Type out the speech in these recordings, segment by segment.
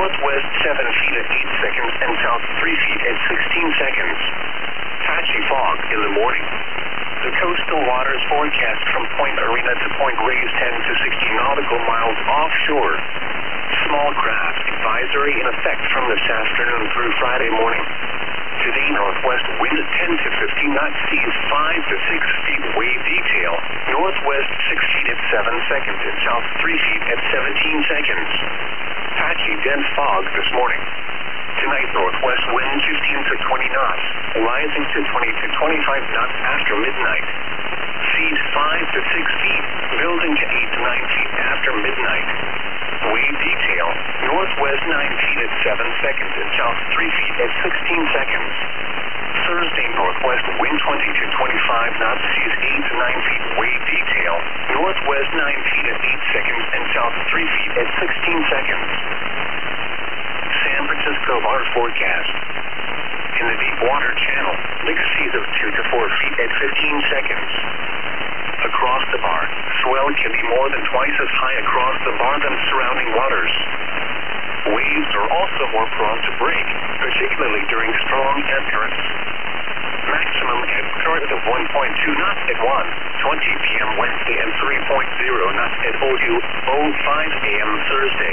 Northwest 7 feet at 8 seconds and south 3 feet at 16 seconds. Patchy fog in the morning. The coastal waters forecast from Point Arena to Point Reyes 10 to 60 nautical miles offshore. Small craft advisory in effect from this afternoon through Friday morning. Today, northwest wind 10 to 15 knots, seas 5 to 6 feet, wave detail. Northwest 6 feet at 7 seconds and south 3 feet at 17 seconds. Patchy dense fog this morning. Tonight, northwest wind 15 to 20 knots, rising to 20 to 25 knots after midnight. Seas 5 to 6 feet, building to 8 to 9 feet after midnight. Wave detail, northwest 9 feet at 7 seconds and south 3 feet at 16 seconds. Thursday, northwest wind 20 to 25 knots, seas 8 to 9 feet, wave detail, northwest 9 feet at 8 seconds and south 3 feet at 16 seconds. San Francisco water forecast. In the deep water channel, mixed seas of 2 to 4 feet at 15 seconds. Across the bar, swell can be more than twice as high across the bar than surrounding waters. Waves are also more prone to break, particularly during strong ebb currents. Maximum ebb current of 1.2 knots at 1:20 p.m. Wednesday and 3.0 knots at 02:05 a.m. Thursday.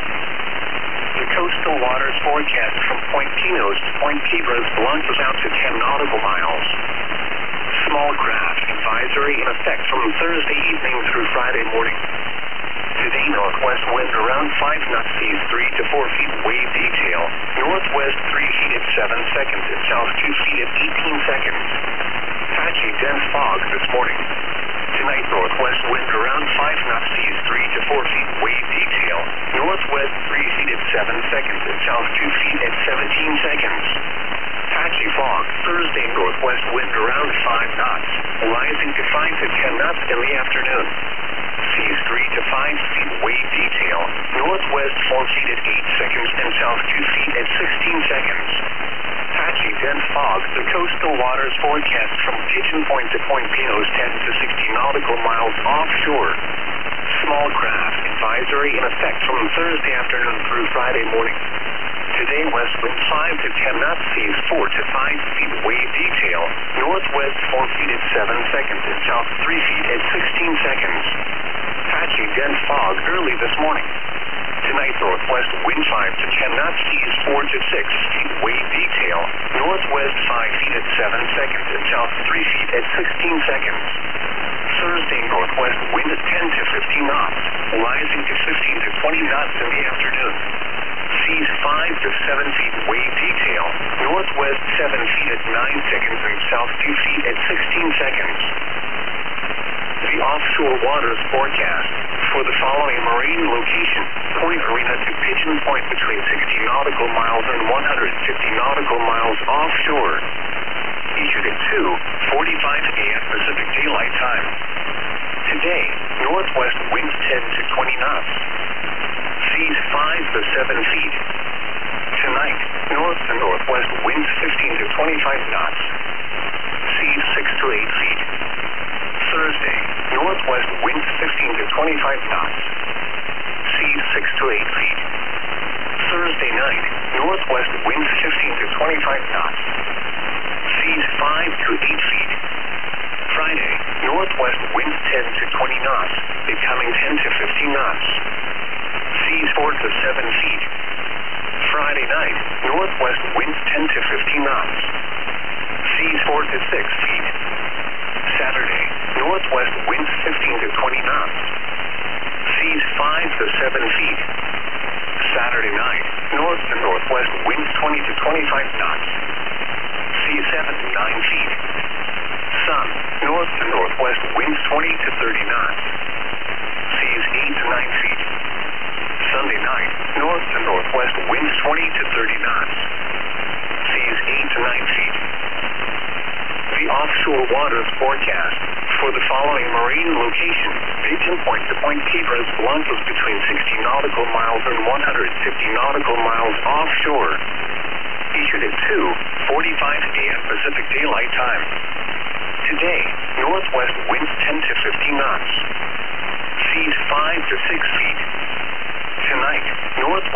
The coastal waters forecast from Point Pinos to Point Piedras launches out to 10 nautical miles. Small craft advisory in effect from Thursday evening through Friday morning. Today, northwest wind around 5 knots, seas 3 to 4 feet, wave detail. Northwest 3 feet at 7 seconds and south 2 feet at 18 seconds. Patchy dense fog this morning. Tonight, northwest wind around 5 knots, seas 3 to 4 feet, wave detail. Northwest 3 feet at 7 seconds and south 2 feet at 17 seconds. Patchy fog. Thursday, northwest wind around 5 knots, rising to 5 to 10 knots in the afternoon. Seas 3 to 5 feet, wave detail. Northwest 4 feet at 8 seconds and south 2 feet at 16 seconds. Patchy dense fog. The coastal waters forecast from Pigeon Point to Point Pinos 10 to 60 nautical miles offshore. Small craft advisory in effect from Thursday afternoon through Friday morning. Today, west wind 5 to 10 knots, seas 4 to 5 feet, wave detail. Northwest 4 feet at 7 seconds and south 3 feet at 16 seconds. Patchy dense fog early this morning. Tonight, northwest wind 5 to 10 knots, seas 4 to 6 feet, wave detail. Northwest 5 feet at 7 seconds and south 3 feet at 16 seconds. Thursday, northwest wind at 10 to 15 knots, rising to 15 to 20 knots in the afternoon. Seas 5 to 7 feet, wave detail. Northwest 7 feet at 9 seconds and south 2 feet at 16 seconds. The offshore waters forecast for the following marine location: Point Arena to Pigeon Point between 60 nautical miles and 150 nautical miles offshore. Issued at 2:45 a.m. Pacific Daylight Time. Today, northwest winds 10 to 20 knots. Seas 5 to 7 feet. Tonight, north to northwest winds 15 to 25 knots. Seas 6 to 8 feet. Thursday, northwest winds 15 to 25 knots. Seas 6 to 8 feet. Thursday night, northwest winds 15 to 25 knots. Seas 5 to 8 feet. Friday, northwest winds 10 to 20 knots, becoming 10 to 15 knots. Seas 4 to 7 feet. Friday night, northwest winds 10 to 15 knots. Seas 4 to 6 feet. Saturday, northwest winds 15 to 20 knots. Seas 5 to 7 feet. Saturday night, north to northwest winds 20 to 25 knots. Seas 7 to 9 feet. Sun, north to northwest winds 20 to 30 knots. Seas 8 to 9 feet. Sunday night, north to northwest winds 20 to 30 knots. Seas 8 to 9 feet. The offshore waters forecast for the following marine location: Pigeon Point to Point Piedras launches between 60 nautical miles and 150 nautical miles offshore. Issued at 2:45 a.m. Pacific Daylight Time. Today, northwest winds 10 to 15 knots. Seas 5 to 6 feet. Tonight, northwest